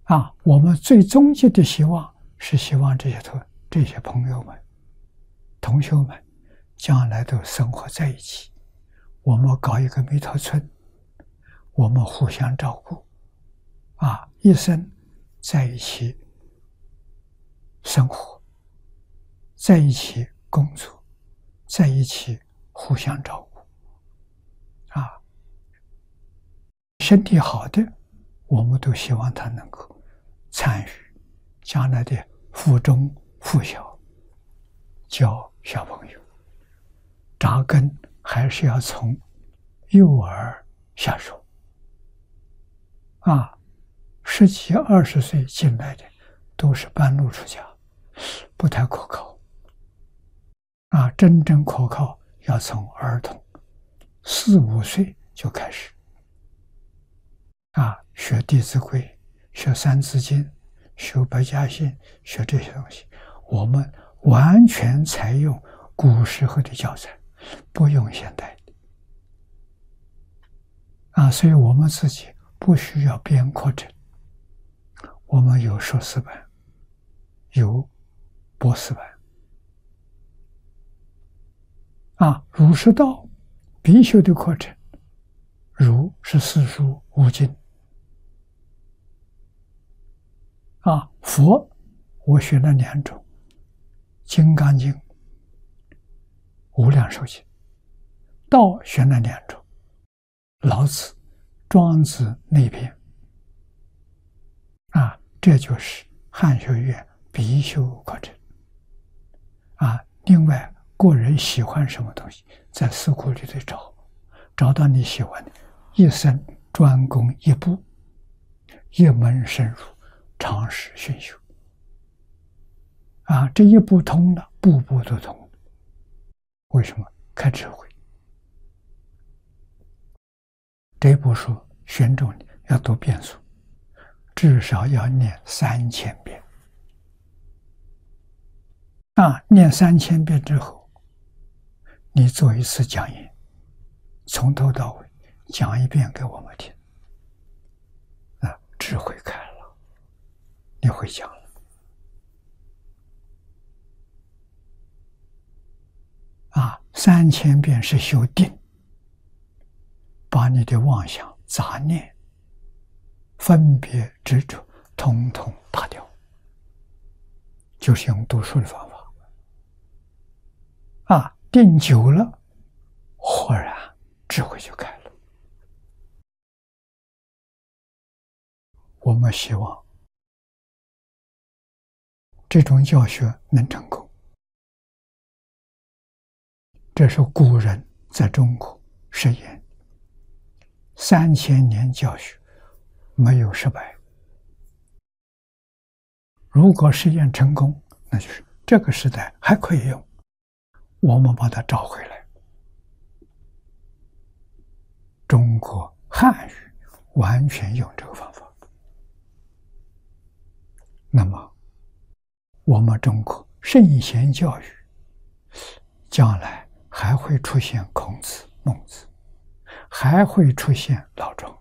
我们最终极的希望是希望这些朋友们、同学们将来都生活在一起。我们搞一个弥陀村，我们互相照顾，一生在一起生活，在一起工作，在一起互相照顾。身体好的，我们都希望他能够参与将来的附中、附小，教小朋友。扎根还是要从幼儿下手。10几、20岁进来的都是半路出家，不太可靠。真正可靠要从儿童4、5岁就开始。学《弟子规》，学《三字经》，学《百家姓》，学这些东西，我们完全采用古时候的教材，不用现代的。所以我们自己不需要编课程，我们有硕士班，有博士班。儒释道必修的课程，儒是四书五经。佛我学了2种，《金刚经》、《无量寿经》。道学了2种，老子、庄子那篇。这就是汉学院必修课程。另外个人喜欢什么东西，在四库里头找到你喜欢的，一生专攻一部，一门深入，长时熏修。这一步通了，步步都通了。为什么？开智慧。这部书选中你要读遍数，至少要念3000遍。念3000遍之后，你做一次讲演，从头到尾讲一遍给我们听。智慧开了，你会讲了。3000遍是修定，把你的妄想、杂念、分别、执着统统打掉，就是用读书的方法。定久了，豁然智慧就开了。我们希望这种教学能成功。这是古人在中国实验3000年教学，没有失败。如果实验成功，那就是这个时代还可以用，我们把它找回来。中国汉语完全用这个方法。那么我们中国圣贤教育将来还会出现孔子、孟子，还会出现老庄。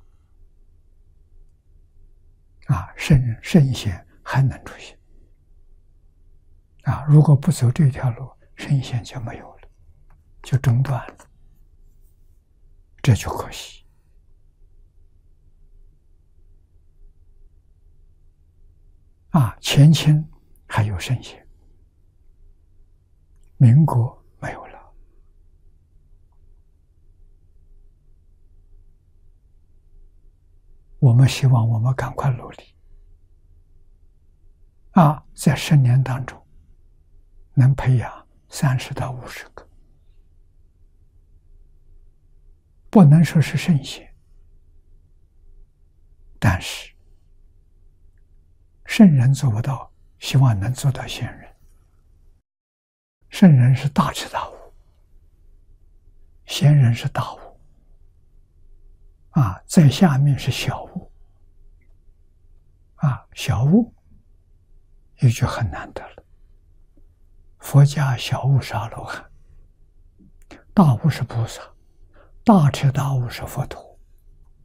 圣贤还能出现。如果不走这条路，圣贤就没有了，就中断了，这就可惜。前清还有圣贤，民国没有了。我们希望我们赶快努力，在10年当中能培养30到50个，不能说是圣贤，但是圣人做不到，希望能做到贤人。圣人是大彻大悟，贤人是大悟。在下面是小悟。小悟也就很难得了。佛家小悟是阿罗汉，大悟是菩萨，大彻大悟是佛陀。